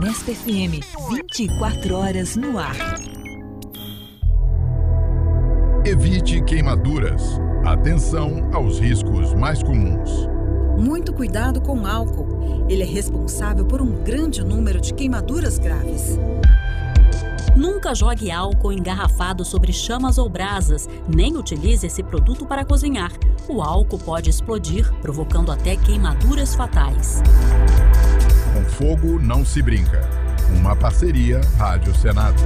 Unesp FM, 24 horas no ar. Evite queimaduras. Atenção aos riscos mais comuns. Muito cuidado com o álcool. Ele é responsável por um grande número de queimaduras graves. Nunca jogue álcool engarrafado sobre chamas ou brasas, nem utilize esse produto para cozinhar. O álcool pode explodir, provocando até queimaduras fatais. Com fogo não se brinca. Uma parceria Rádio Senado.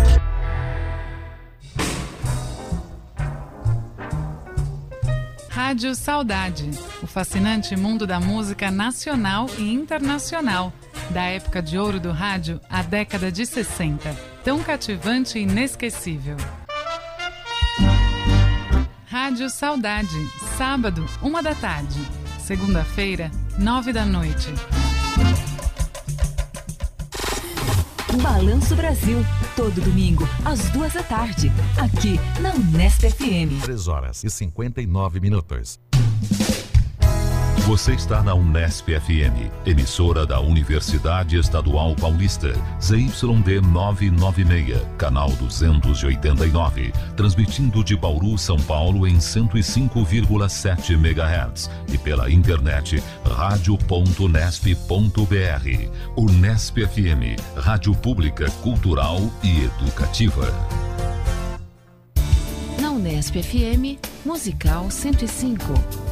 Rádio Saudade, o fascinante mundo da música nacional e internacional, da época de ouro do rádio à década de 60, tão cativante e inesquecível. Rádio Saudade, sábado, 13h, segunda-feira, 21h. Balanço Brasil, todo domingo, às 14h, aqui na Unesp FM. 3h59. Você está na Unesp FM, emissora da Universidade Estadual Paulista, ZYD 996, canal 289, transmitindo de Bauru, São Paulo em 105,7 MHz e pela internet radio.unesp.br. Unesp FM, rádio pública, cultural e educativa. Na Unesp FM, Musical 105.